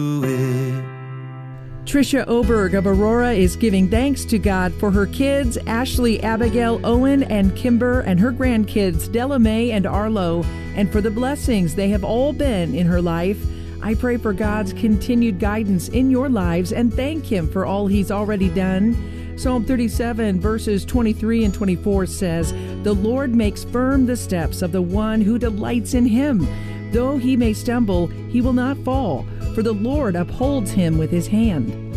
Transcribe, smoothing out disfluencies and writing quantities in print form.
Tricia Oberg of Aurora is giving thanks to God for her kids, Ashley, Abigail, Owen, and Kimber, and her grandkids, Della Mae and Arlo, and for the blessings they have all been in her life. I pray for God's continued guidance in your lives and thank Him for all He's already done. Psalm 37, verses 23 and 24 says, "The Lord makes firm the steps of the one who delights in Him. Though he may stumble, he will not fall, for the Lord upholds him with His hand."